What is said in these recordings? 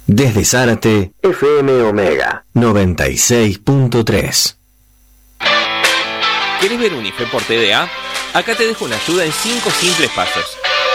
Desde Zárate, FM Omega 96.3. ¿Querés ver Unife por TDA? Acá te dejo una ayuda en 5 simples pasos.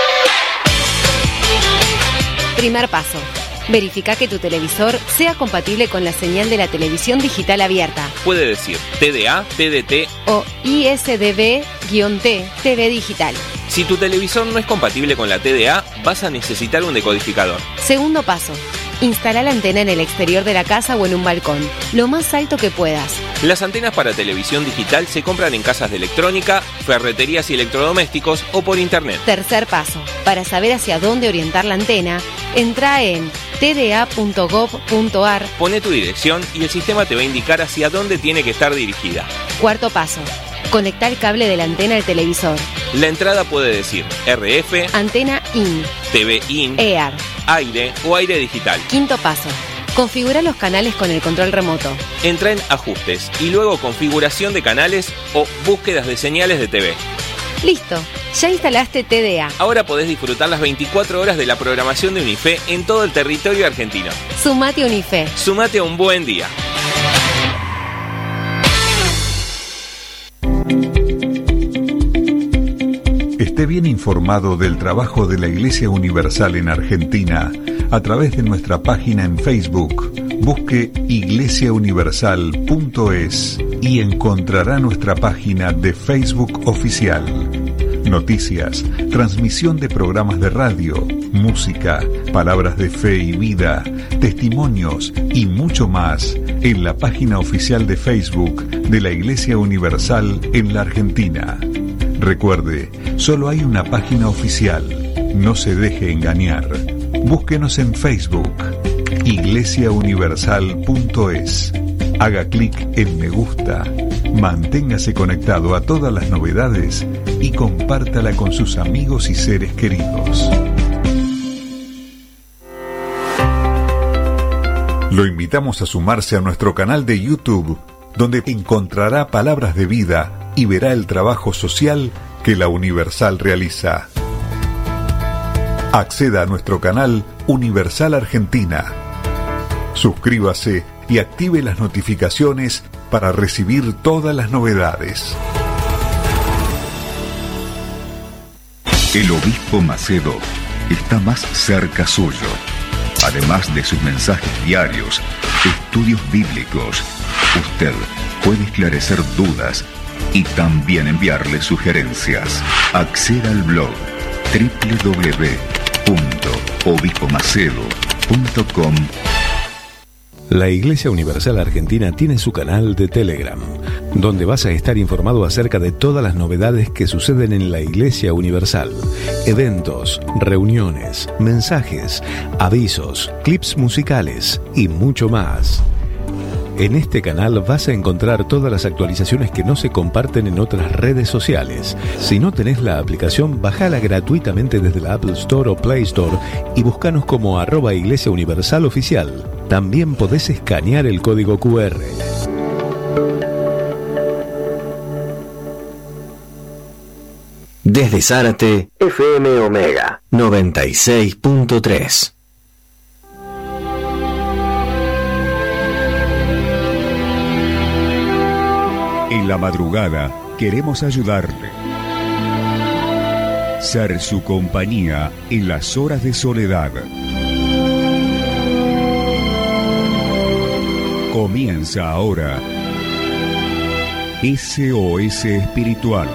Primer paso. Verifica que tu televisor sea compatible con la señal de la televisión digital abierta. Puede decir TDA, TDT o ISDB-T, TV digital. Si tu televisor no es compatible con la TDA, vas a necesitar un decodificador. Segundo paso. Instala la antena en el exterior de la casa o en un balcón, lo más alto que puedas. Las antenas para televisión digital se compran en casas de electrónica, ferreterías y electrodomésticos o por internet. Tercer paso. Para saber hacia dónde orientar la antena, entra en tda.gov.ar. Pone tu dirección y el sistema te va a indicar hacia dónde tiene que estar dirigida. Cuarto paso. Conecta el cable de la antena al televisor. La entrada puede decir RF, antena IN, TV IN, EAR, aire o aire digital. Quinto paso. Configura los canales con el control remoto. Entra en Ajustes y luego Configuración de canales o Búsquedas de señales de TV. Listo, ya instalaste TDA. Ahora podés disfrutar las 24 horas de la programación de Unife en todo el territorio argentino. Sumate a Unife. Sumate a un buen día. Esté bien informado del trabajo de la Iglesia Universal en Argentina a través de nuestra página en Facebook. Busque iglesiauniversal.es y encontrará nuestra página de Facebook oficial. Noticias, transmisión de programas de radio, música, palabras de fe y vida, testimonios y mucho más en la página oficial de Facebook de la Iglesia Universal en la Argentina. Recuerde, solo hay una página oficial. No se deje engañar. Búsquenos en Facebook, iglesiauniversal.es. Haga clic en me gusta. Manténgase conectado a todas las novedades y compártala con sus amigos y seres queridos. Lo invitamos a sumarse a nuestro canal de YouTube, donde encontrará palabras de vida y verá el trabajo social que la Universal realiza. Acceda a nuestro canal Universal Argentina. Suscríbase y active las notificaciones para recibir todas las novedades. El obispo Macedo está más cerca suyo. Además de sus mensajes diarios, estudios bíblicos, usted puede esclarecer dudas y también enviarle sugerencias. Acceda al blog www.obispomacedo.com. La Iglesia Universal Argentina tiene su canal de Telegram, donde vas a estar informado acerca de todas las novedades que suceden en la Iglesia Universal. Eventos, reuniones, mensajes, avisos, clips musicales y mucho más. En este canal vas a encontrar todas las actualizaciones que no se comparten en otras redes sociales. Si no tenés la aplicación, bajala gratuitamente desde la Apple Store o Play Store y búscanos como @Iglesia Universal Oficial. También podés escanear el código QR. Desde Zárate, FM Omega 96.3. En la madrugada queremos ayudarle. Ser su compañía en las horas de soledad. Comienza ahora SOS Espiritual.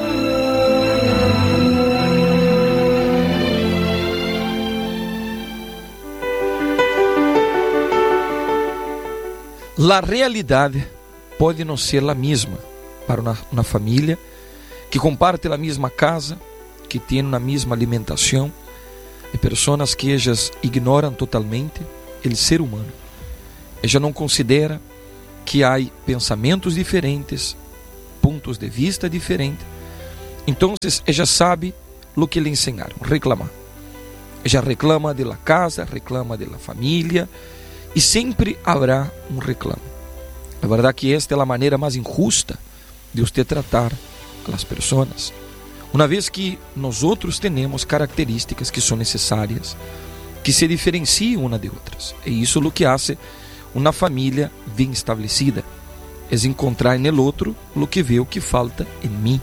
La realidade pode não ser a mesma para uma família que comparte a mesma casa, que tem a mesma alimentação, e pessoas que elas ignoram totalmente o ser humano. Ela não considera que há pensamentos diferentes, pontos de vista diferentes. Então, ela sabe o que lhe ensinaram, reclamar. Ela reclama da casa, reclama da família, e sempre haverá reclamo. A verdade é que esta é a maneira mais injusta de você tratar as pessoas. Uma vez que nós outros temos características que são necessárias, que se diferenciem uma de outras. É isso o que hace uma família bem estabelecida. É encontrar no outro o que vê o que falta em mim.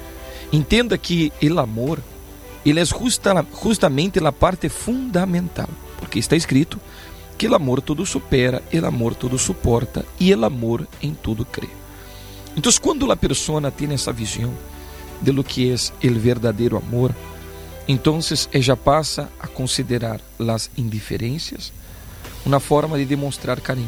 Entenda que o amor, ele é justamente a parte fundamental, porque está escrito que o amor tudo supera, o amor tudo suporta e o amor em tudo crê. Então, quando a pessoa tem essa visão de lo que é o verdadeiro amor, então ela passa a considerar as indiferenças uma forma de demonstrar carinho.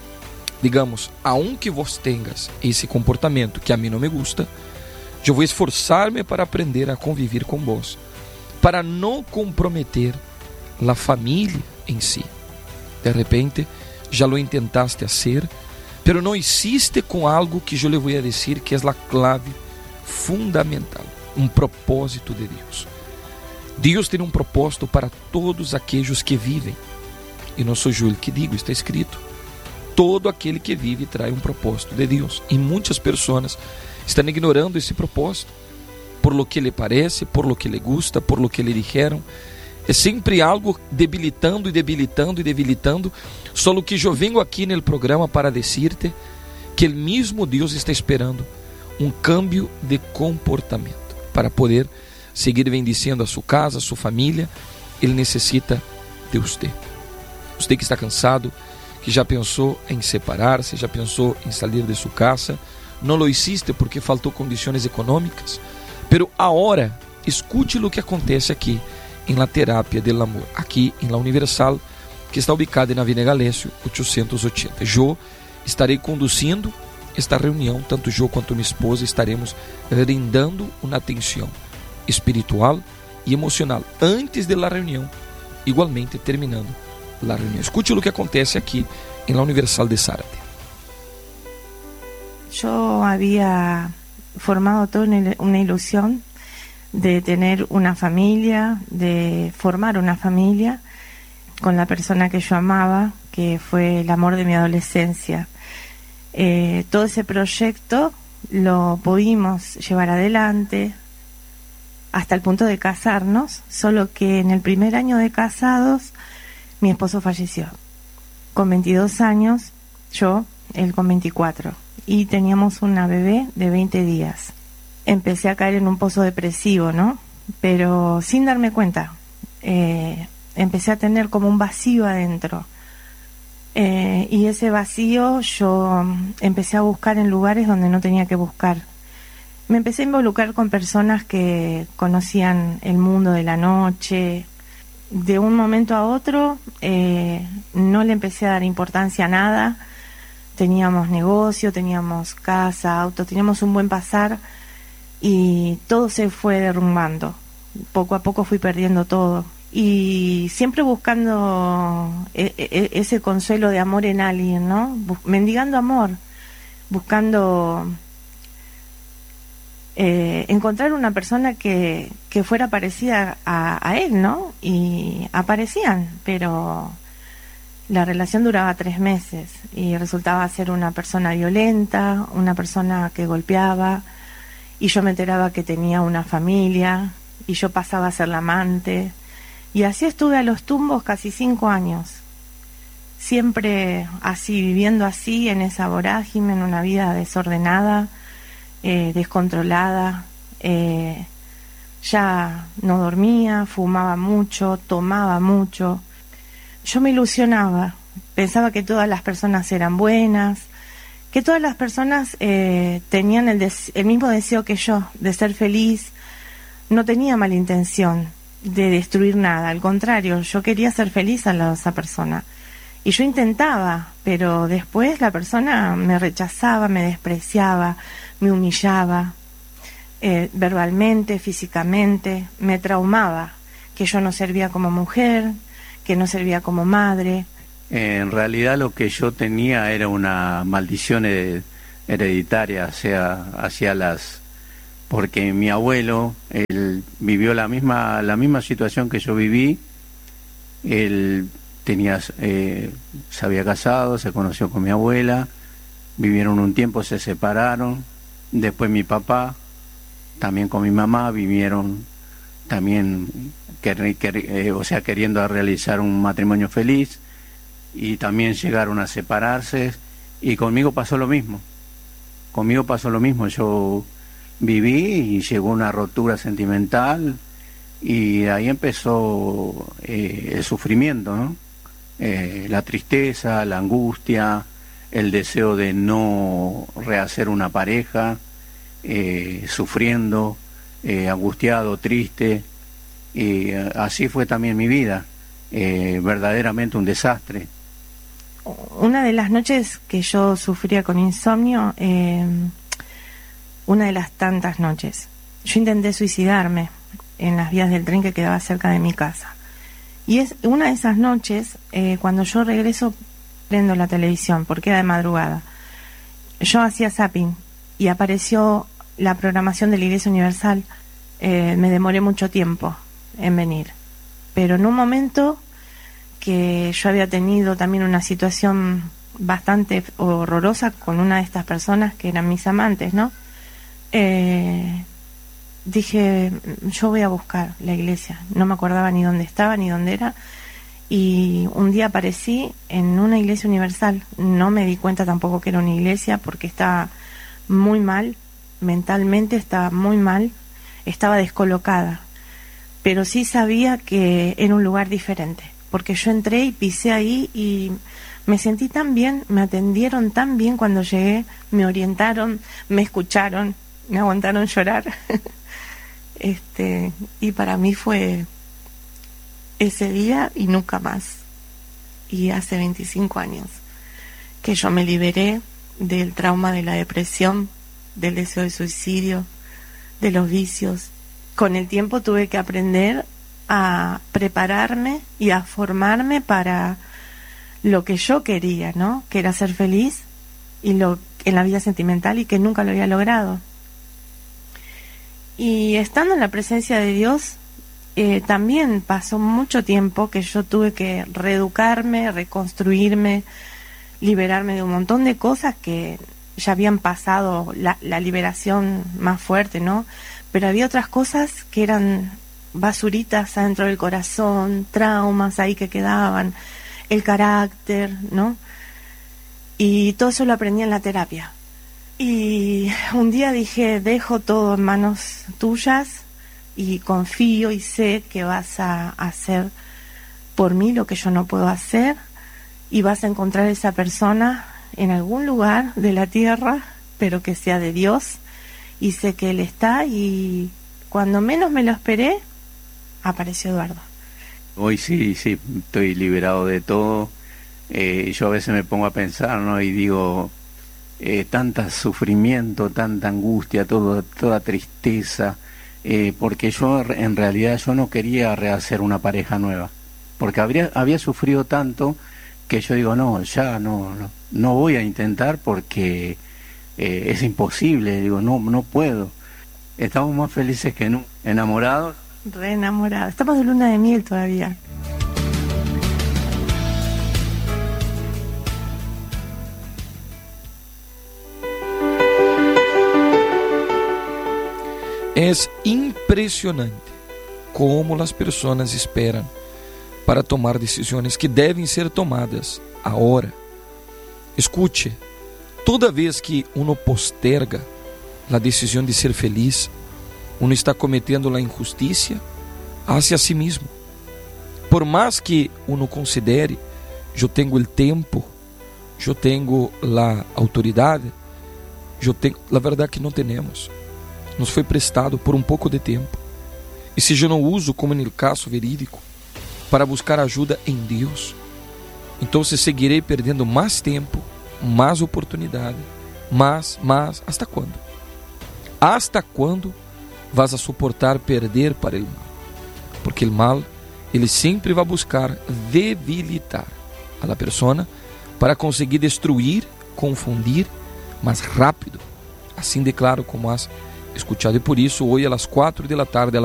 Digamos, aunque vos tengas esse comportamento que a mim não me gusta, eu vou esforçar-me para aprender a conviver com vos, para não comprometer a família em si. De repente, já lo intentaste hacer, pero não hiciste com algo que eu lhe vou dizer que é a clave fundamental, um propósito de Deus. Deus tem um propósito para todos aqueles que vivem. E não sou eu que digo, está escrito. Todo aquele que vive traz um propósito de Deus. E muitas pessoas estão ignorando esse propósito, por lo que lhe parece, por lo que lhe gusta, por lo que lhe dijeron. É sempre algo debilitando e debilitando e debilitando. Só que eu venho aqui no programa para dizer-te que o mesmo Deus está esperando um cambio de comportamento para poder seguir bendiciendo a sua casa, a sua família. Ele necessita de você. Você que está cansado, que já pensou em separar-se, já pensou em sair de sua casa, não lo hiciste porque faltou condições econômicas, pero agora escute o que acontece aqui em la terapia del amor, aqui em la Universal, que está ubicada na Avenida Galécio 880. Eu estarei conduzindo esta reunião, tanto eu quanto minha esposa estaremos brindando uma atenção espiritual e emocional antes da reunião, igualmente terminando a reunião. Escute o que acontece aqui em la Universal de Zárate. Yo había formado toda una ilusión de tener una familia, de formar una familia con la persona que yo amaba, que fue el amor de mi adolescencia. Todo ese proyecto lo pudimos llevar adelante hasta el punto de casarnos, solo que en el primer año de casados mi esposo falleció. Con 22 años, él con 24. Y teníamos una bebé de 20 días. Empecé a caer en un pozo depresivo, ¿no? Pero sin darme cuenta. Empecé a tener como un vacío adentro. Y ese vacío yo empecé a buscar en lugares donde no tenía que buscar. Me empecé a involucrar con personas que conocían el mundo de la noche. De un momento a otro no le empecé a dar importancia a nada. Teníamos negocio, teníamos casa, auto, teníamos un buen pasar y todo se fue derrumbando. Poco a poco fui perdiendo todo. Y siempre buscando ese consuelo de amor en alguien, ¿no? Mendigando amor, buscando encontrar una persona que fuera parecida a él, ¿no? Y aparecían, pero la relación duraba 3 meses y resultaba ser una persona violenta, una persona que golpeaba, y yo me enteraba que tenía una familia y yo pasaba a ser la amante. Y así estuve a los tumbos casi 5 años, siempre así, viviendo así, en esa vorágine, en una vida desordenada, descontrolada. Ya no dormía, fumaba mucho, tomaba mucho. Yo me ilusionaba, pensaba que todas las personas eran buenas, que todas las personas tenían el mismo deseo que yo, de ser feliz. No tenía mala intención de destruir nada, al contrario, yo quería ser feliz a esa persona. Y yo intentaba, pero después la persona me rechazaba, me despreciaba, me humillaba, verbalmente, físicamente, me traumaba, que yo no servía como mujer, que no servía como madre. En realidad lo que yo tenía era una maldición hereditaria porque mi abuelo, él vivió la misma situación que yo viví. Él se había casado, se conoció con mi abuela, vivieron un tiempo, se separaron. Después mi papá, también con mi mamá, vivieron también queriendo realizar un matrimonio feliz, y también llegaron a separarse, y conmigo pasó lo mismo. Yo viví y llegó una rotura sentimental, y ahí empezó el sufrimiento, ¿no? La tristeza, la angustia, el deseo de no rehacer una pareja, sufriendo, angustiado, triste, y así fue también mi vida, verdaderamente un desastre. Una de las noches que yo sufría con insomnio, una de las tantas noches, yo intenté suicidarme en las vías del tren que quedaba cerca de mi casa. Y es una de esas noches, cuando yo regreso, prendo la televisión, porque era de madrugada. Yo hacía zapping y apareció la programación de la Iglesia Universal. Me demoré mucho tiempo en venir, pero en un momento que yo había tenido también una situación bastante horrorosa con una de estas personas que eran mis amantes, ¿no? Dije, yo voy a buscar la iglesia. No me acordaba ni dónde estaba ni dónde era, y un día aparecí en una iglesia universal. No me di cuenta tampoco que era una iglesia, porque estaba muy mal, mentalmente estaba muy mal, estaba descolocada, pero sí sabía que era un lugar diferente, porque yo entré y pisé ahí y me sentí tan bien, me atendieron tan bien cuando llegué, me orientaron, me escucharon, me aguantaron llorar. Y para mí fue ese día y nunca más. Y hace 25 años que yo me liberé del trauma de la depresión, del deseo de suicidio, de los vicios. Con el tiempo tuve que aprender a prepararme y a formarme para lo que yo quería, ¿no? Que era ser feliz en la vida sentimental, y que nunca lo había logrado. Y estando en la presencia de Dios, también pasó mucho tiempo que yo tuve que reeducarme, reconstruirme, liberarme de un montón de cosas que ya habían pasado la liberación más fuerte, ¿no? Pero había otras cosas que eran basuritas adentro del corazón, traumas ahí que quedaban, el carácter, ¿no? Y todo eso lo aprendí en la terapia. Y un día dije, dejo todo en manos tuyas y confío y sé que vas a hacer por mí lo que yo no puedo hacer, y vas a encontrar esa persona en algún lugar de la tierra, pero que sea de Dios, y sé que Él está, y cuando menos me lo esperé, apareció Eduardo. Hoy sí, estoy liberado de todo. Yo a veces me pongo a pensar, ¿no? Y digo, tanta sufrimiento, tanta angustia, toda tristeza, porque yo en realidad yo no quería rehacer una pareja nueva, porque había sufrido tanto que yo digo, no voy a intentar, porque es imposible, digo, no puedo. Estamos más felices que nunca, enamorados. Re enamorados, estamos de luna de miel todavía. Es impresionante como as pessoas esperam para tomar decisões que devem ser tomadas agora. Escute, toda vez que uno posterga a decisão de ser feliz, uno está cometendo a injustiça hacia si mesmo. Por mais que uno considere, eu tenho o tempo, eu tenho a autoridade, eu tenho, a verdade que não temos. Nos foi prestado por um pouco de tempo. E se eu não uso, como no caso verídico, para buscar ajuda em Deus, então seguirei perdendo mais tempo, mais oportunidade, mas ¿hasta quando? ¿Hasta quando vas a suportar perder para o mal? Porque o mal, ele sempre vai buscar debilitar a la persona para conseguir destruir, confundir mais rápido. Assim declaro como has escuchado. E por isso, hoje, às 4 da tarde,